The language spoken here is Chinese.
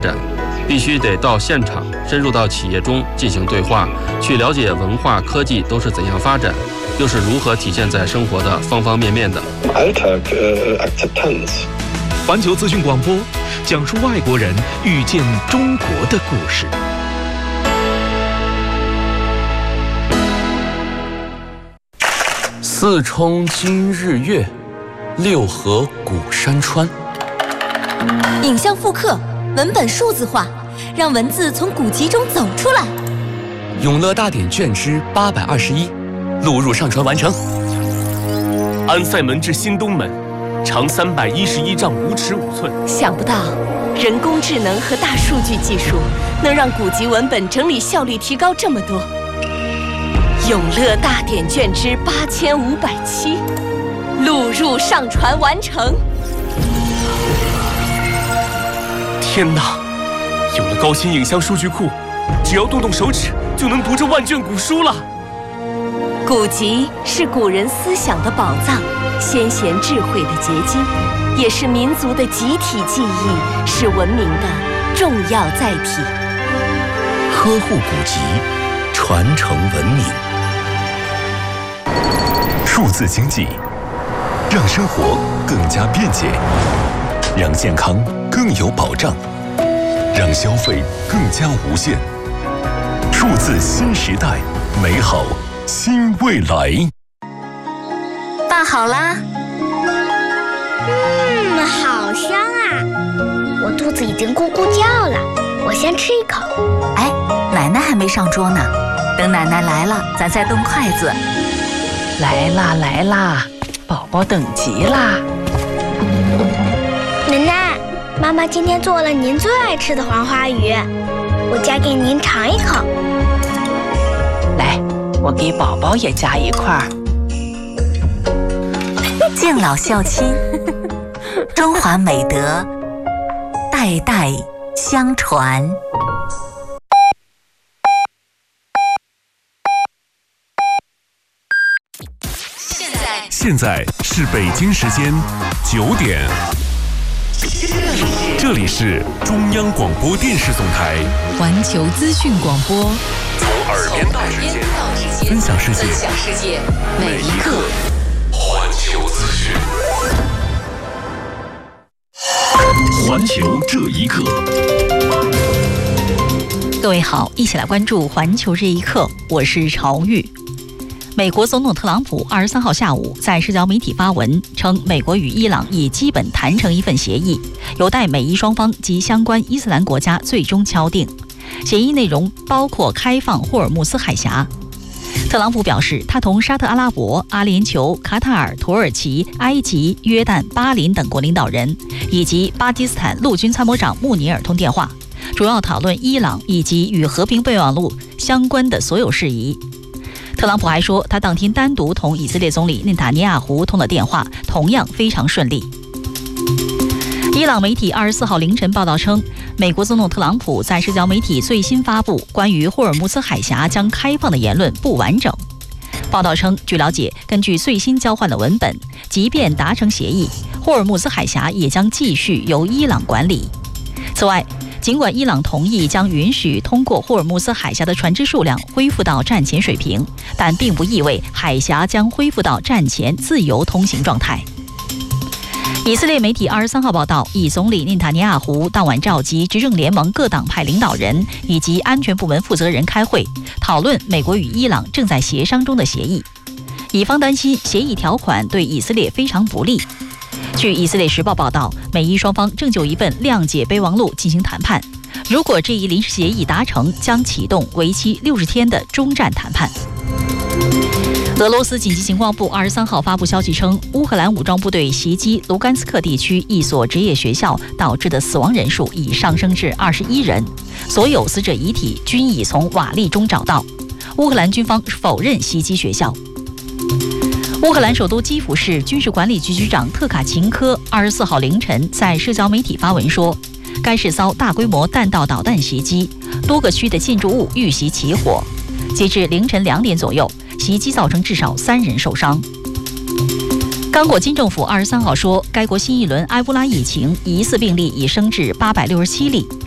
展，必须得到现场，深入到企业中进行对话，去了解文化、科技都是怎样发展，又是如何体现在生活的方方面面的。 环球资讯广播讲述外国人遇见中国的故事。 四冲今日月，六合古山川。 影像复刻，文本数字化，让文字从古籍中走出来。 永乐大典卷之821，录入上传完成。 安塞门至新东门，长311丈5尺5寸。 想不到，人工智能和大数据技术能让古籍文本整理效率提高这么多。永乐大典卷之8507，录入上传完成。 天哪！有了高清影像数据库，只要动动手指就能读这万卷古书了。 古籍是古人思想的宝藏，先贤智慧的结晶，也是民族的集体记忆，是文明的重要载体。 呵护古籍，传承文明。 数字经济，让生活更加便捷，让健康更有保障，让消费更加无限。数字新时代，美好新未来。 拌好啦！ 好香啊！我肚子已经咕咕叫了，我先吃一口。 哎，奶奶还没上桌呢，等奶奶来了，咱再动筷子。 来啦来啦，宝宝等急啦！ 奶奶，妈妈今天做了您最爱吃的黄花鱼，我夹给您尝一口。 来，我给宝宝也夹一块儿。 敬老孝亲，中华美德，代代相传。 现在是北京时间9点，这里是中央广播电视总台环球资讯广播， 从耳边到指尖，分享世界，每一刻环球资讯。环球这一刻， 各位好，一起来关注环球这一刻，我是朝玉。美国总统特朗普23号下午在社交媒体发文称，美国与伊朗已基本谈成一份协议，有待美伊双方及相关伊斯兰国家最终敲定。协议内容包括开放霍尔木斯海峡。特朗普表示，他同沙特阿拉伯、阿联酋、卡塔尔、土耳其、埃及、约旦、巴林等国领导人以及巴基斯坦陆军参谋长穆尼尔通电话，主要讨论伊朗以及与和平备忘录相关的所有事宜。特朗普还说，他当天单独同以色列总理内塔尼亚胡通了电话，同样非常顺利。伊朗媒体24号凌晨报道称，美国总统特朗普在社交媒体最新发布关于霍尔木斯海峡将开放的言论不完整。报道称，据了解，根据最新交换的文本，即便达成协议，霍尔木斯海峡也将继续由伊朗管理。此外，尽管伊朗同意将允许通过霍尔木斯海峡的船只数量恢复到战前水平，但并不意味海峡将恢复到战前自由通行状态。以色列媒体23号报道，以总理内塔尼亚胡当晚召集执政联盟各党派领导人以及安全部门负责人开会，讨论美国与伊朗正在协商中的协议。以方担心协议条款对以色列非常不利。据以色列时报报道，美伊双方正就一份谅解备忘录进行谈判。如果这一临时协议达成，将启动为期60天的中战谈判。俄罗斯紧急情况部23号发布消息称，乌克兰武装部队袭击卢甘斯克地区一所职业学校导致的死亡人数已上升至21人，所有死者遗体均已从瓦砾中找到。乌克兰军方否认袭击学校。乌克兰首都基辅市军事管理局局长特卡琴科24号凌晨在社交媒体发文说，该市遭大规模弹道导弹袭击，多个区的建筑物遇袭起火。截至凌晨2点左右，袭击造成至少3人受伤。刚果金政府23号说，该国新一轮埃博拉疫情疑似病例已升至867例。